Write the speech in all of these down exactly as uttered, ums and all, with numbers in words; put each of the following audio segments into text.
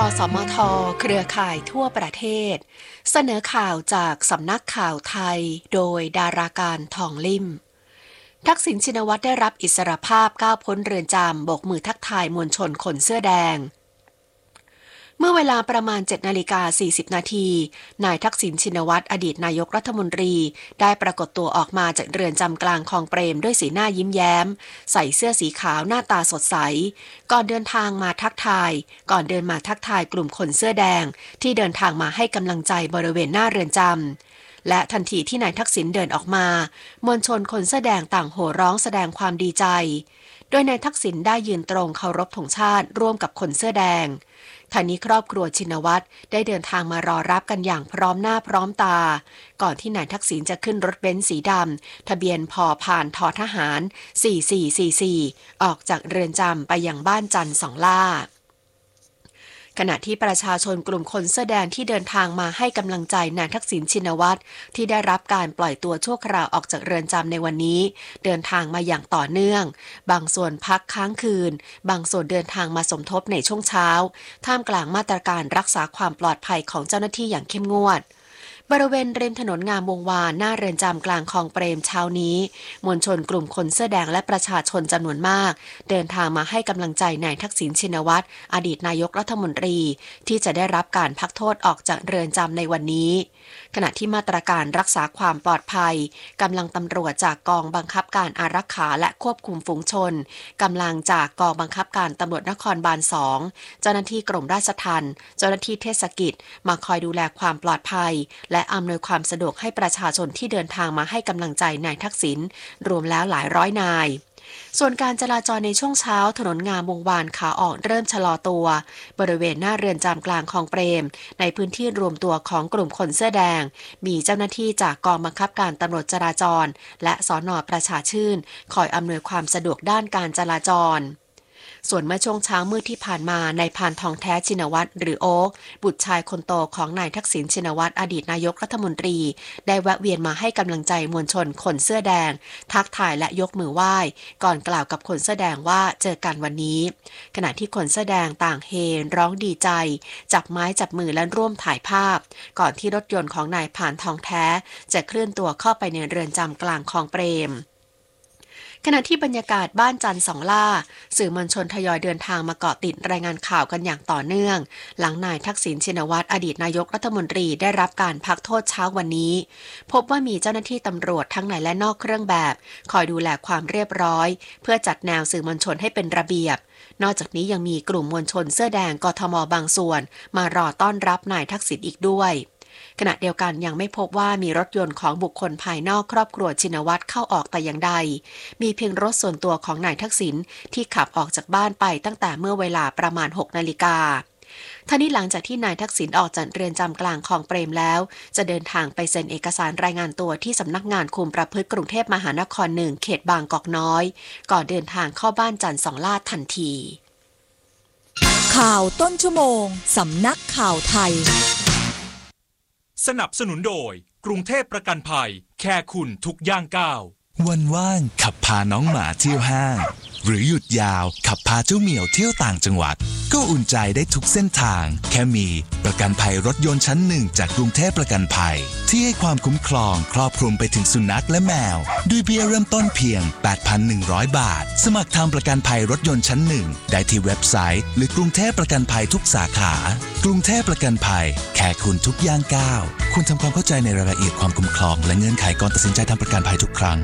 สมทเครือข่ายทั่วประเทศเสนอข่าวจากสำนักข่าวไทยโดยดาราการทองลิ่มทักษิณชินวัตรได้รับอิสรภาพก้าวพ้นเรือนจำโบกมือทักทายมวลชนคนเสื้อแดงเมื่อเวลาประมาณ เจ็ดนาฬิกาสี่สิบนาทีนายทักษิณชินวัตรอดีตนายกรัฐมนตรีได้ปรากฏตัวออกมาจากเรือนจำกลางคลองเปรมด้วยสีหน้ายิ้มแย้มใส่เสื้อสีขาวหน้าตาสดใสก่อนเดินทางมาทักทายก่อนเดินมาทักทายกลุ่มคนเสื้อแดงที่เดินทางมาให้กำลังใจบริเวณหน้าเรือนจำและทันทีที่นายทักษิณเดินออกมามวลชนคนเสื้อแดงต่างโห่ร้องแสดงความดีใจโดยนายทักษิณได้ยืนตรงเคารพธงชาติร่วมกับคนเสื้อแดงท่านี้ครอบครัวชินวัตรได้เดินทางมารอรับกันอย่างพร้อมหน้าพร้อมตาก่อนที่นายทักษิณจะขึ้นรถเบนซ์สีดำทะเบียนพอผ่านทอทหารสี่สี่สี่สี่ออกจากเรือนจำไปยังบ้านจันทร์สองล่าขณะที่ประชาชนกลุ่มคนเสื้อแดงที่เดินทางมาให้กำลังใจนายทักษิณชินวัตรที่ได้รับการปล่อยตัวชั่วคราวออกจากเรือนจำในวันนี้เดินทางมาอย่างต่อเนื่องบางส่วนพักค้างคืนบางส่วนเดินทางมาสมทบในช่วงเช้าท่ามกลางมาตรการรักษาความปลอดภัยของเจ้าหน้าที่อย่างเข้มงวดบริเวณริมถนนงามวงวานหน้าเรือนจำกลางคลองเปรมเช้านี้มวลชนกลุ่มคนเสื้อแดงและประชาชนจำนวนมากเดินทางมาให้กำลังใจนายทักษิณชินวัตรอดีตนายกรัฐมนตรีที่จะได้รับการพักโทษออกจากเรือนจำในวันนี้ขณะที่มาตรการรักษาความปลอดภัยกำลังตำรวจจากกองบังคับการอารักขาและควบคุมฝูงชนกำลังจากกองบังคับการตำรวจนครบาลสองเจ้าหน้าที่กรมราชทัณฑ์เจ้าหน้าที่เทศกิจมาคอยดูแลความปลอดภัยและอำนวยความสะดวกให้ประชาชนที่เดินทางมาให้กำลังใจนายทักษิณรวมแล้วหลายร้อยนายส่วนการจราจรในช่วงเช้าถนนงามวงวานขาออกเริ่มชะลอตัวบริเวณหน้าเรือนจำกลางคลองเปรมในพื้นที่รวมตัวของกลุ่มคนเสื้อแดงมีเจ้าหน้าที่จากกองบังคับการตำรวจจราจรและสน.ประชาชื่นคอยอำนวยความสะดวกด้านการจราจรส่วนเมื่อช่วงเช้ามืดที่ผ่านมานายพานทองแท้ชินวัตรหรือโอ๊คบุตรชายคนโตของนายทักษิณชินวัตรอดีตนายกรัฐมนตรีได้แวะเวียนมาให้กำลังใจมวลชนคนเสื้อแดงทักทายและยกมือไหว้ก่อนกล่าวกับคนเสื้อแดงว่าเจอกันวันนี้ขณะที่คนเสื้อแดงต่างเฮร้องดีใจจับไม้จับมือและร่วมถ่ายภาพก่อนที่รถยนต์ของนายพานทองแท้จะเคลื่อนตัวเข้าไปในเรือนจำกลางคลองเปรมขณะที่บรรยากาศบ้านจันทร์สองล่าสื่อมวลชนทยอยเดินทางมาเกาะติดรายงานข่าวกันอย่างต่อเนื่องหลังนายทักษิณชินวัตรอดีตนายกรัฐมนตรีได้รับการพักโทษเช้าวันนี้พบว่ามีเจ้าหน้าที่ตำรวจทั้งในและนอกเครื่องแบบคอยดูแลความเรียบร้อยเพื่อจัดแนวสื่อมวลชนให้เป็นระเบียบนอกจากนี้ยังมีกลุ่มมวลชนเสื้อแดงกทมบางส่วนมารอต้อนรับนายทักษิณอีกด้วยขณะเดียวกันยังไม่พบว่ามีรถยนต์ของบุคคลภายนอกครอบครัวชินวัตรเข้าออกแต่อย่างใดมีเพียงรถส่วนตัวของนายทักษิณที่ขับออกจากบ้านไปตั้งแต่เมื่อเวลาประมาณหกนาฬิกาท่านี้หลังจากที่นายทักษิณออกจากเรือนจำกลางคลองเปรมแล้วจะเดินทางไปเซ็นเอกสารรายงานตัวที่สำนักงานคุมประพฤติกรุงเทพมหานครหนึ่งเขตบางกอกน้อยก่อนเดินทางเข้าบ้านจันทร์สองลาดทันทีข่าวต้นชั่วโมงสำนักข่าวไทยสนับสนุนโดยกรุงเทพประกันภัยแค่คุณทุกย่างก้าววันว่างขับพาน้องหมาเที่ยวห้างหรือหยุดยาวขับพาเจ้าเหมียวเที่ยวต่างจังหวัดก็อุ่นใจได้ทุกเส้นทางแค่มีประกันภัยรถยนต์ชั้นหนึ่งจากกรุงเทพประกันภัยที่ให้ความคุ้มครองครอบคลุมไปถึงสุนัขและแมวด้วยเบี้ยเริ่มต้นเพียง แปดพันหนึ่งร้อย บาทสมัครทำประกันภัยรถยนต์ชั้นหนึ่งได้ที่เว็บไซต์หรือกรุงเทพประกันภัยทุกสาขากรุงเทพประกันภัยแค่คุณทุกย่างก้าวคุณทำความเข้าใจในรายละเอียดความคุ้มครองและเงื่อนไขก่อนตัดสินใจทำประกันภัยทุกครั้ง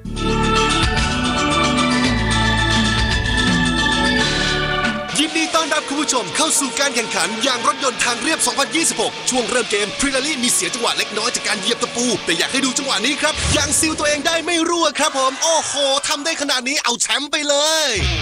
ยินดีต้อนรับคุณผู้ชมเข้าสู่การแข่งขันยางรถยนต์ทางเรียบ สองพันยี่สิบหก ช่วงเริ่มเกมพรีลาลี่มีเสียจังหวะเล็กน้อยจากการเหยียบตะปูแต่อยากให้ดูจังหวะนี้ครับยางซีลตัวเองได้ไม่รั่วครับผมโอ้โหทำได้ขนาดนี้เอาแชมป์ไปเลย